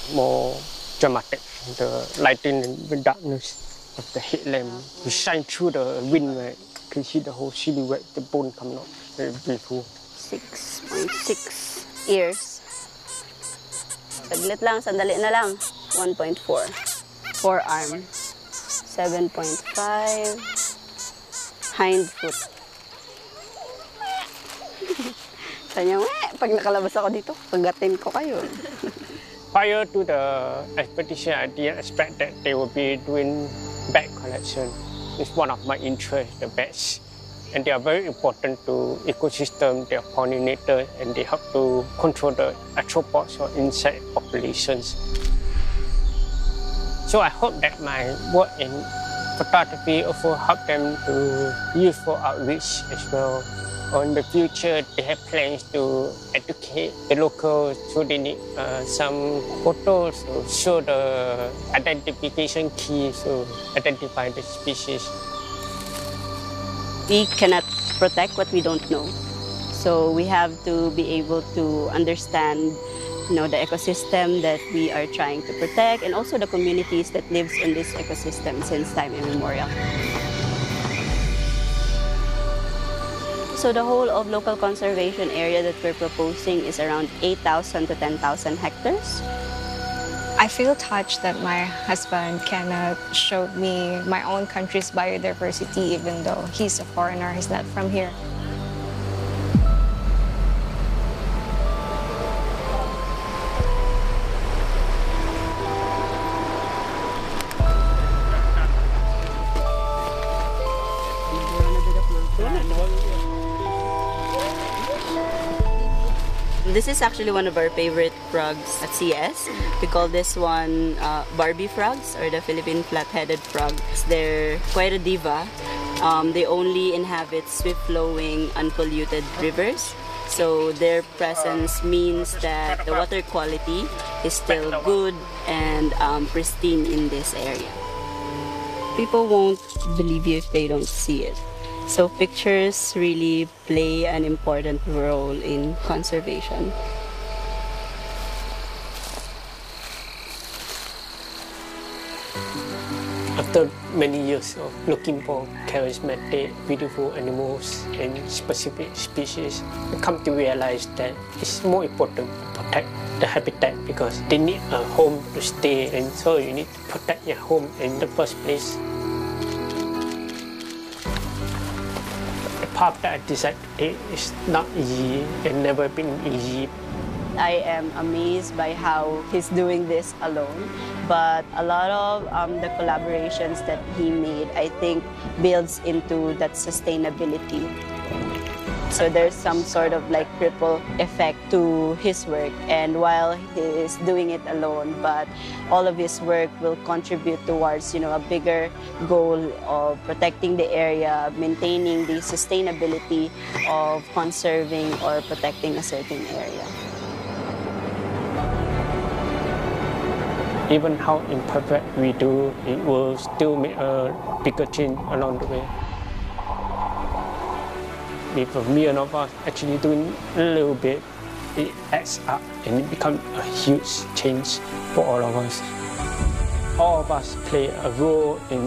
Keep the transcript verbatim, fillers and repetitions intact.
more dramatic. The lighting and the darkness of the headlamp. You shine through the wind, right? You can see the whole silhouette, the bone coming out. Very beautiful. six point six ears. Saglit lang, sandali na lang. one point four. Forearm. seven point five. Hind foot. Kanya, pag nakalabas ako dito, pagatin ko kayo. Prior to the expedition, I didn't expect that they would be doing bat collection. It's one of my interests, the bats. And they are very important to ecosystem, they are pollinators, and they help to control the arthropods or insect populations. So I hope that my work in photography also help them to use for outreach as well. Or in the future, they have plans to educate the locals, so they need uh, some photos to show the identification keys to identify the species. We cannot protect what we don't know. So we have to be able to understand, you know, the ecosystem that we are trying to protect and also the communities that lives in this ecosystem since time immemorial. So the whole of local conservation area that we're proposing is around eight thousand to ten thousand hectares. I feel touched that my husband cannot show me my own country's biodiversity even though he's a foreigner, he's not from here. This is actually one of our favorite frogs at C S. We call this one uh, Barbie frogs, or the Philippine flat-headed frogs. They're quite a diva. Um, they only inhabit swift-flowing, unpolluted rivers. So their presence means that the water quality is still good and um, pristine in this area. People won't believe you if they don't see it. So pictures really play an important role in conservation. After many years of looking for charismatic, beautiful animals and specific species, I come to realize that it's more important to protect the habitat because they need a home to stay, and so you need to protect your home in the first place. The path that I decided to take is not easy and never been easy. I am amazed by how he's doing this alone, but a lot of um, the collaborations that he made, I think, builds into that sustainability. So there's some sort of like ripple effect to his work, and while he is doing it alone, but all of his work will contribute towards, you know, a bigger goal of protecting the area, maintaining the sustainability of conserving or protecting a certain area. Even how imperfect we do, it will still make a bigger change along the way. If a million of us actually doing a little bit, it adds up and it becomes a huge change for all of us. All of us play a role in